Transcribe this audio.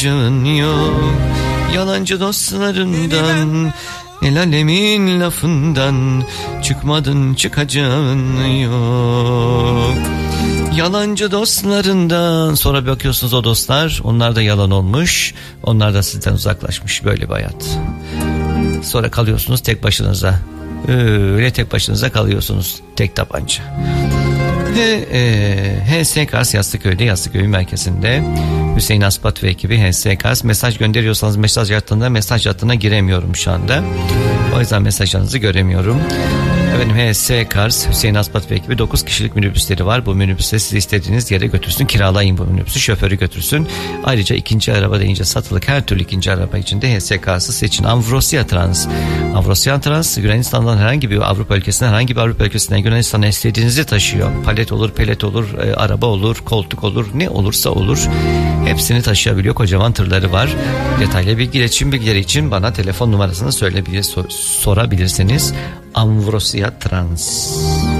yok. Yalancı dostlarından, el alemin lafından çıkmadın, çıkacağın yok. Yalancı dostlarından sonra bakıyorsunuz o dostlar, onlar da yalan olmuş, onlar da sizden uzaklaşmış, böyle bir hayat. Sonra kalıyorsunuz tek başınıza, öyle tek başınıza kalıyorsunuz, tek tabanca. HS Kars Yastıköy'de, Yastıköy merkezinde Hüseyin Aspat ve ekibi HS Kars. Mesaj gönderiyorsanız mesaj hattına giremiyorum şu anda. O yüzden mesajlarınızı göremiyorum. Efendim HS Kars, Hüseyin Aspat ve ekibi 9 kişilik minibüsleri var. Bu minibüsle sizi istediğiniz yere götürsün. Kiralayın bu minibüsü, şoförü götürsün. Ayrıca ikinci araba deyince satılık her türlü ikinci araba için de HS Kars'ı seçin. Avrosya Trans. Avrosya Trans, Yunanistan'dan herhangi bir Avrupa ülkesinden, herhangi bir Avrupa ülkesinden Yunanistan'a istediğinizi taşıyor. Palet olur, pelet olur, araba olur, koltuk olur, ne olursa olur. Hepsini taşıyabiliyor. Kocaman tırları var. Detaylı bilgi, iletişim bilgileri için bana telefon numarasını sorabilirsiniz. Avrosya Trans.